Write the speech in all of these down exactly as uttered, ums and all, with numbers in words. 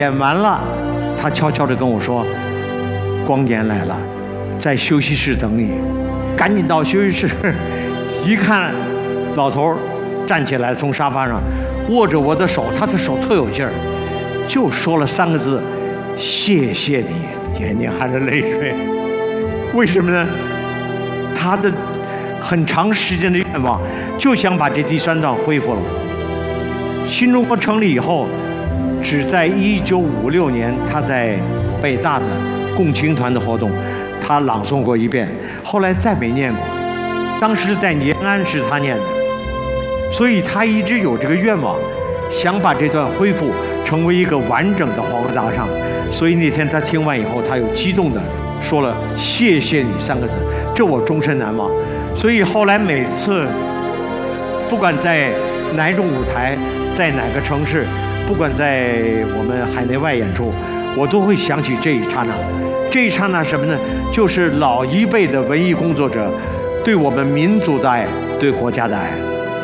演完了，他悄悄地跟我说：“光年来了，在休息室等你。”赶紧到休息室，一看，老头站起来，从沙发上握着我的手，他的手特有劲儿，就说了三个字：“谢谢你。”眼睛含着泪水。为什么呢？他的很长时间的愿望，就想把这第三段恢复了。新中国成立以后，只在一九五六年，他在北大的共青团的活动，他朗诵过一遍，后来再没念过。当时在延安是他念的，所以他一直有这个愿望，想把这段恢复成为一个完整的黄河大唱。所以那天他听完以后，他又激动地说了“谢谢你”三个字，这我终身难忘。所以后来每次，不管在哪一种舞台，在哪个城市，不管在我们海内外演出，我都会想起这一刹那。这一刹那什么呢？就是老一辈的文艺工作者对我们民族的爱，对国家的爱。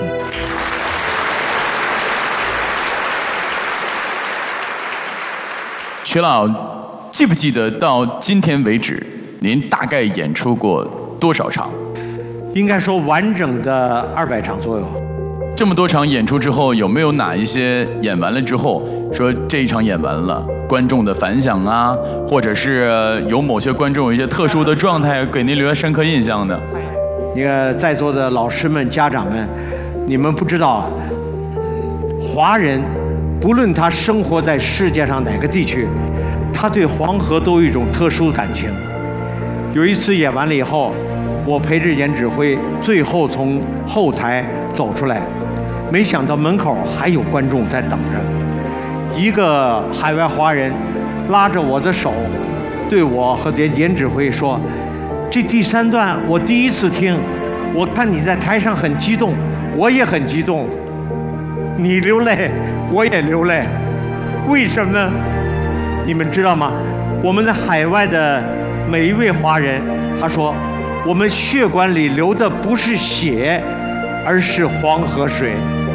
曲老，记不记得到今天为止，您大概演出过多少场？ 应该说完整的二百场左右。 这么多场演出之后，有没有哪一些演完了之后，说这一场演完了，观众的反响啊，或者是有某些观众有一些特殊的状态，给您留下深刻印象的？ 你看在座的老师们、家长们，你们不知道，华人不论他生活在世界上哪个地区，他对黄河都有一种特殊的感情。有一次演完了以后，我陪着严指挥最后从后台走出来，没想到门口还有观众在等着。一个海外华人拉着我的手，对我和严严指挥说：“这第三段我第一次听，我看你在台上很激动，我也很激动。你流泪，我也流泪，为什么呢？你们知道吗？我们在海外的每一位华人，他说，我们血管里流的不是血，而是黄河水。